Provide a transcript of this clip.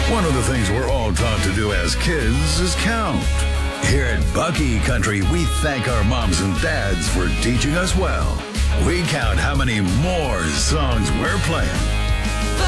One of the things we're all taught to do as kids is count. Here at Bucky Country, we thank our moms and dads for teaching us well. We count how many more songs we're playing